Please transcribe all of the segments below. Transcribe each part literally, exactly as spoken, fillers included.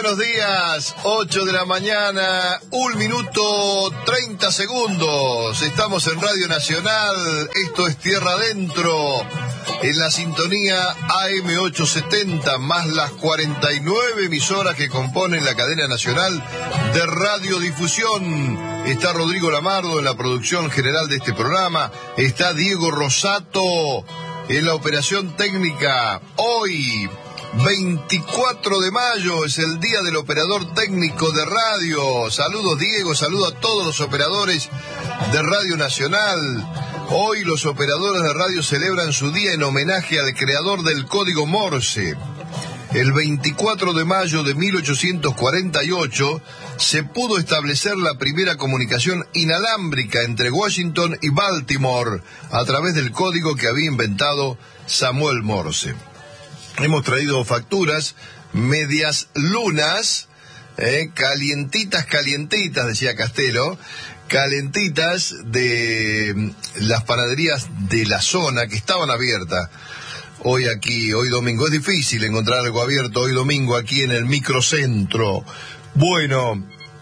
buenos días, ocho de la mañana, un minuto treinta segundos. Estamos en Radio Nacional, esto es Tierra Adentro, en la sintonía A M ochocientos setenta, más las cuarenta y nueve emisoras que componen la cadena nacional de radiodifusión. Está Rodrigo Lamardo en la producción general de este programa, está Diego Rosato en la operación técnica. Hoy, veinticuatro de mayo, es el día del operador técnico de radio. Saludos, Diego, saludo a todos los operadores de Radio Nacional. Hoy los operadores de radio celebran su día en homenaje al creador del código Morse. El veinticuatro de mayo de mil ochocientos cuarenta y ocho se pudo establecer la primera comunicación inalámbrica entre Washington y Baltimore a través del código que había inventado Samuel Morse. Hemos traído facturas medias lunas, eh, calientitas, calientitas, decía Castelo, calentitas de las panaderías de la zona que estaban abiertas. Hoy aquí, hoy domingo, es difícil encontrar algo abierto hoy domingo aquí en el microcentro. Bueno,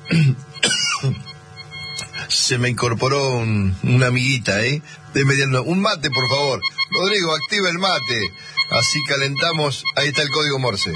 se me incorporó un, una amiguita, ¿eh? De mediano. Un mate, por favor. Rodrigo, activa el mate. Así calentamos. Ahí está el código Morse.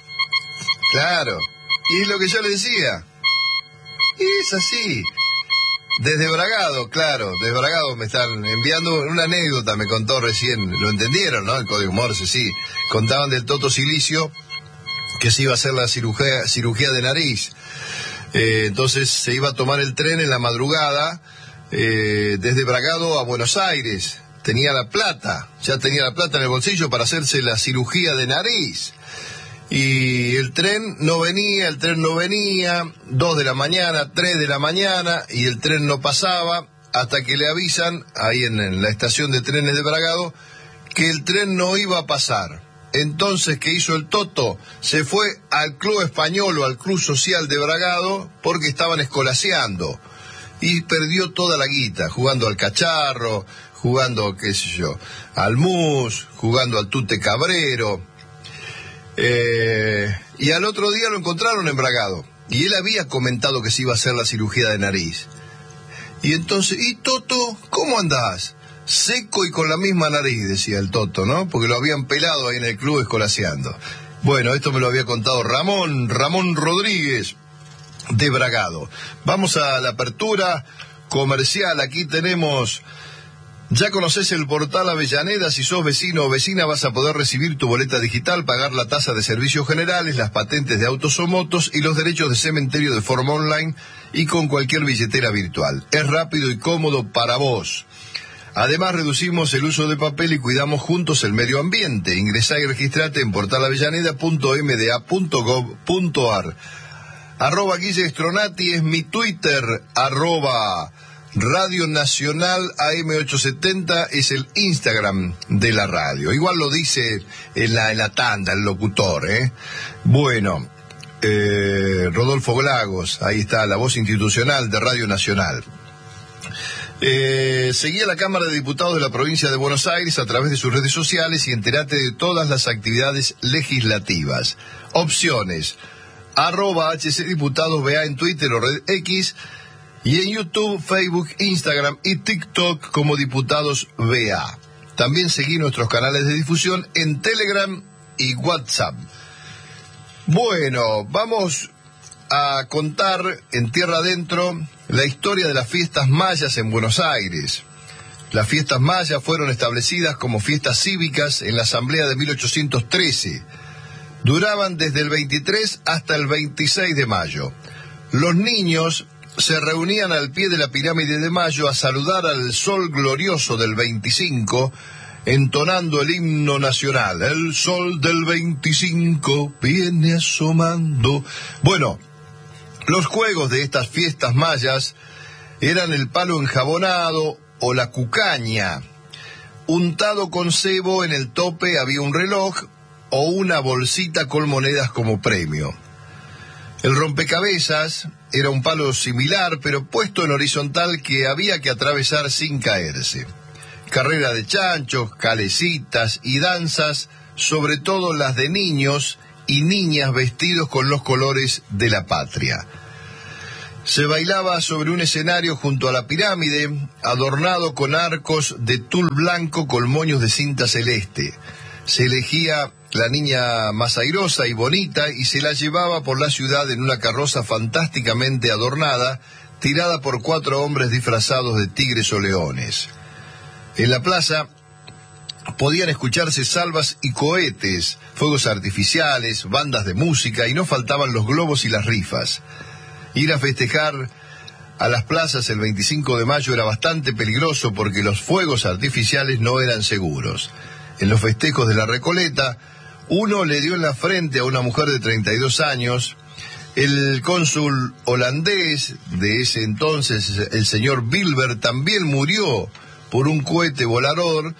Claro. Y es lo que yo le decía. Y es así. Desde Bragado, claro, desde Bragado me están enviando una anécdota, me contó recién, lo entendieron, ¿no? El código Morse, sí. Contaban del Toto Silicio que se iba a hacer la cirugía, cirugía de nariz. Eh, entonces se iba a tomar el tren en la madrugada eh, desde Bragado a Buenos Aires. Tenía la plata, ya tenía la plata en el bolsillo para hacerse la cirugía de nariz. Y el tren no venía, el tren no venía, dos de la mañana, tres de la mañana, y el tren no pasaba, hasta que le avisan, ahí en, en la estación de trenes de Bragado, que el tren no iba a pasar. Entonces, ¿qué hizo el Toto? Se fue al Club Español o al Club Social de Bragado, porque estaban escolaseando, y perdió toda la guita, jugando al cacharro, jugando, qué sé yo, al mus, jugando al tute cabrero. Eh, y al otro día lo encontraron en Bragado. Y él había comentado que se iba a hacer la cirugía de nariz. Y entonces, ¿y Toto? ¿Cómo andás? Seco y con la misma nariz, decía el Toto, ¿no? Porque lo habían pelado ahí en el club escolaseando. Bueno, esto me lo había contado Ramón, Ramón Rodríguez, de Bragado. Vamos a la apertura comercial. Aquí tenemos... Ya conoces el portal Avellaneda. Si sos vecino o vecina vas a poder recibir tu boleta digital, pagar la tasa de servicios generales, las patentes de autos o motos y los derechos de cementerio de forma online y con cualquier billetera virtual. Es rápido y cómodo para vos. Además reducimos el uso de papel y cuidamos juntos el medio ambiente. Ingresá y registrate en portal avellaneda punto m d a punto gov punto a r. Arroba Guille Stronati es mi Twitter, arroba Radio Nacional A M ochocientos setenta es el Instagram de la radio. Igual lo dice en la, en la tanda el locutor, ¿eh? Bueno, eh, Rodolfo Lagos, ahí está, la voz institucional de Radio Nacional. Eh, seguí a la Cámara de Diputados de la provincia de Buenos Aires a través de sus redes sociales y entérate de todas las actividades legislativas. Opciones, arroba H C Diputados B A en Twitter o Red X, y en YouTube, Facebook, Instagram y TikTok como Diputados B A. También seguí nuestros canales de difusión en Telegram y WhatsApp. Bueno, vamos a contar en Tierra Adentro la historia de las fiestas mayas en Buenos Aires. Las fiestas mayas fueron establecidas como fiestas cívicas en la Asamblea de mil ochocientos trece. Duraban desde el veintitrés hasta el veintiséis de mayo. Los niños se reunían al pie de la pirámide de Mayo a saludar al sol glorioso del veinticinco, entonando el himno nacional. El sol del veinticinco viene asomando. Bueno, los juegos de estas fiestas mayas eran el palo enjabonado o la cucaña. Untado con cebo en el tope había un reloj o una bolsita con monedas como premio. El rompecabezas era un palo similar, pero puesto en horizontal que había que atravesar sin caerse. Carrera de chanchos, calecitas y danzas, sobre todo las de niños, y niñas vestidos con los colores de la patria. Se bailaba sobre un escenario junto a la pirámide, adornado con arcos de tul blanco con moños de cinta celeste. Se elegía la niña más airosa y bonita y se la llevaba por la ciudad en una carroza fantásticamente adornada, tirada por cuatro hombres disfrazados de tigres o leones. En la plaza podían escucharse salvas y cohetes, fuegos artificiales, bandas de música, y no faltaban los globos y las rifas. Ir a festejar a las plazas el veinticinco de mayo era bastante peligroso porque los fuegos artificiales no eran seguros. En los festejos de la Recoleta, uno le dio en la frente a una mujer de treinta y dos años. El cónsul holandés de ese entonces, el señor Bilber, también murió por un cohete volador.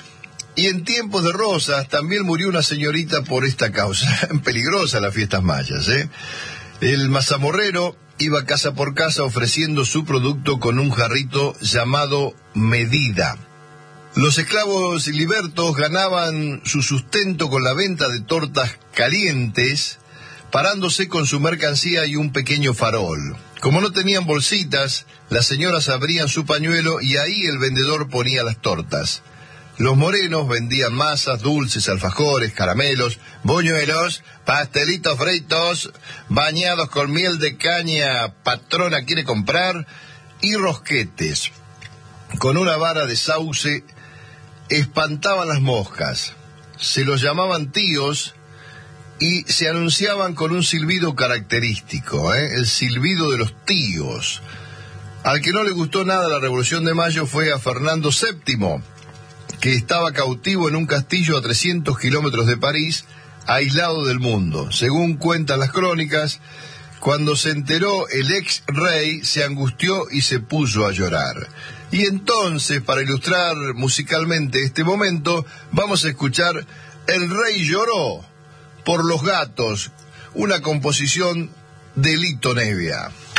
Y en tiempos de Rosas también murió una señorita por esta causa. Peligrosa las fiestas mayas, ¿eh? El mazamorrero iba casa por casa ofreciendo su producto con un jarrito llamado medida. Los esclavos libertos ganaban su sustento con la venta de tortas calientes, parándose con su mercancía y un pequeño farol. Como no tenían bolsitas, las señoras abrían su pañuelo y ahí el vendedor ponía las tortas. Los morenos vendían masas, dulces, alfajores, caramelos, buñuelos, pastelitos fritos, bañados con miel de caña, patrona quiere comprar, y rosquetes. Con una vara de sauce espantaban las moscas. Se los llamaban tíos y se anunciaban con un silbido característico, ¿eh? El silbido de los tíos. Al que no le gustó nada la Revolución de Mayo fue a Fernando séptimo, que estaba cautivo en un castillo a trescientos kilómetros de París, aislado del mundo. Según cuentan las crónicas, cuando se enteró el ex rey se angustió y se puso a llorar. Y entonces, para ilustrar musicalmente este momento, vamos a escuchar El Rey Lloró por los Gatos, una composición de Lito Nevia.